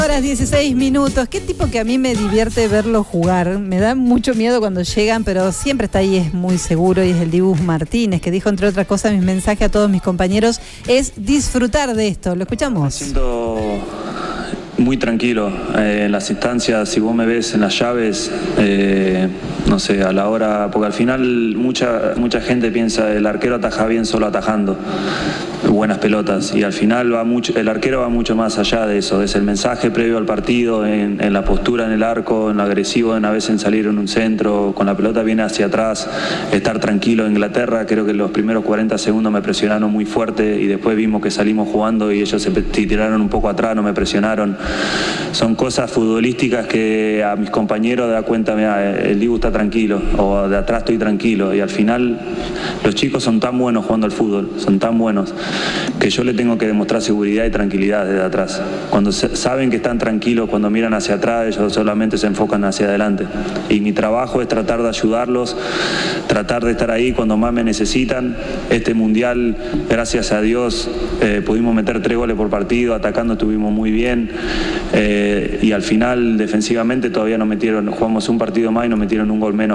Horas 16 minutos. Qué tipo que a mí me divierte verlo jugar. Me da mucho miedo cuando llegan, pero siempre está ahí, es muy seguro, y es el Dibu Martínez, que dijo, entre otras cosas, mi mensaje a todos mis compañeros es disfrutar de esto. ¿Lo escuchamos? Me siento muy tranquilo en las instancias. Si vos me ves en las llaves, no sé, a la hora, porque al final mucha gente piensa el arquero ataja bien solo atajando buenas pelotas, y al final el arquero va mucho más allá de eso. Es el mensaje previo al partido, en la postura en el arco, en lo agresivo, a veces en salir en un centro, con la pelota viene hacia atrás, estar tranquilo. En Inglaterra creo que los primeros 40 segundos me presionaron muy fuerte, y después vimos que salimos jugando y ellos se tiraron un poco atrás, no me presionaron. Son cosas futbolísticas que a mis compañeros da cuenta, mira, el Dibu está tranquilo, o de atrás estoy tranquilo, y al final los chicos son tan buenos jugando al fútbol, son tan buenos, que yo le tengo que demostrar seguridad y tranquilidad desde atrás. Cuando saben que están tranquilos, cuando miran hacia atrás, ellos solamente se enfocan hacia adelante. Y mi trabajo es tratar de ayudarlos, tratar de estar ahí cuando más me necesitan. Este mundial, gracias a Dios, pudimos meter 3 goles por partido, atacando estuvimos muy bien, y al final defensivamente todavía nos metieron, jugamos un partido más y nos metieron un gol menos.